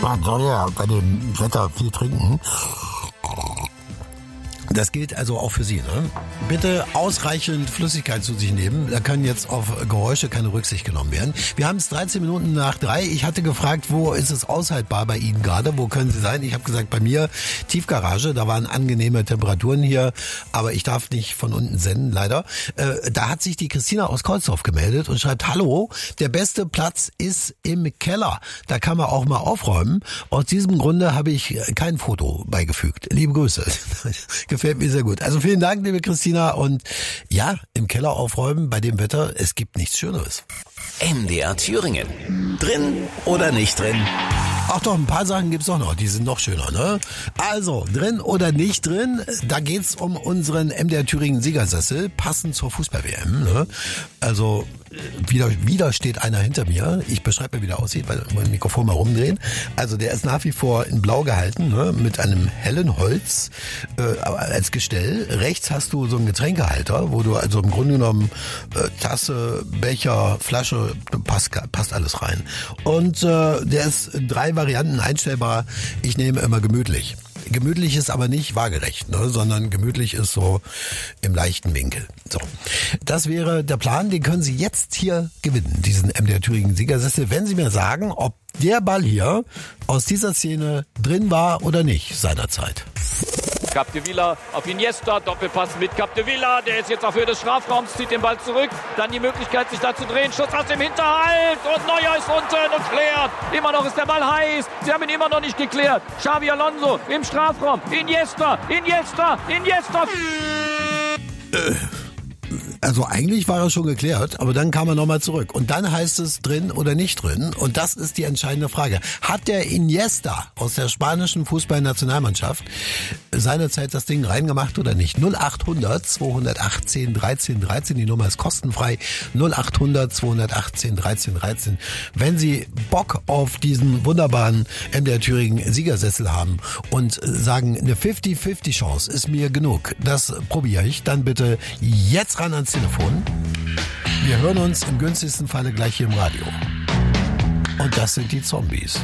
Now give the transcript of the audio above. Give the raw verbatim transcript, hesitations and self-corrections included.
Man soll ja bei dem Wetter viel trinken. Das gilt also auch für Sie, ne? Bitte ausreichend Flüssigkeit zu sich nehmen. Da können jetzt auf Geräusche keine Rücksicht genommen werden. Wir haben es dreizehn Minuten nach drei. Ich hatte gefragt, wo ist es aushaltbar bei Ihnen gerade? Wo können Sie sein? Ich habe gesagt, bei mir Tiefgarage. Da waren angenehme Temperaturen hier, aber ich darf nicht von unten senden, leider. Äh, da hat sich die Christina aus Kolsdorf gemeldet und schreibt, hallo, der beste Platz ist im Keller. Da kann man auch mal aufräumen. Aus diesem Grunde habe ich kein Foto beigefügt. Liebe Grüße. Gefällt mir sehr gut. Also vielen Dank, liebe Christina. Und ja, im Keller aufräumen bei dem Wetter, es gibt nichts Schöneres. M D R Thüringen. Drin oder nicht drin? Ach doch, ein paar Sachen gibt's doch noch, die sind noch schöner, ne? Also, drin oder nicht drin, da geht's um unseren M D R Thüringen Siegersessel, passend zur Fußball-W M, ne? Also, wieder, wieder steht einer hinter mir. Ich beschreibe mir, wie der aussieht, weil wir das Mikrofon mal rumdrehen. Also, der ist nach wie vor in blau gehalten, ne? Mit einem hellen Holz äh, als Gestell. Rechts hast du so einen Getränkehalter, wo du also im Grunde genommen äh, Tasse, Becher, Flasche, passt, passt alles rein. Und äh, der ist drei Varianten einstellbar. Ich nehme immer gemütlich. Gemütlich ist aber nicht waagerecht, ne, sondern gemütlich ist so im leichten Winkel. So, das wäre der Plan. Den können Sie jetzt hier gewinnen, diesen M D R Thüringen Siegersessel, wenn Sie mir sagen, ob der Ball hier aus dieser Szene drin war oder nicht seinerzeit. Capdevila auf Iniesta, Doppelpass mit Capdevila, der ist jetzt auf Höhe des Strafraums, zieht den Ball zurück, dann die Möglichkeit sich da zu drehen, Schuss aus dem Hinterhalt und Neuer ist unten und klärt, immer noch ist der Ball heiß, sie haben ihn immer noch nicht geklärt, Xabi Alonso im Strafraum, Iniesta, Iniesta, Iniesta. Äh. Also eigentlich war er schon geklärt, aber dann kam er nochmal zurück. Und dann heißt es drin oder nicht drin. Und das ist die entscheidende Frage. Hat der Iniesta aus der spanischen Fußballnationalmannschaft seinerzeit das Ding reingemacht oder nicht? null acht hundert zweihundertachtzehn dreizehn dreizehn, die Nummer ist kostenfrei. null acht hundert zweihundertachtzehn dreizehn dreizehn. Wenn Sie Bock auf diesen wunderbaren M D R Thüringen Siegersessel haben und sagen, eine fünfzig fünfzig Chance ist mir genug, das probiere ich, dann bitte jetzt ran ans Telefon. Wir hören uns im günstigsten Falle gleich hier im Radio. Und das sind die Zombies.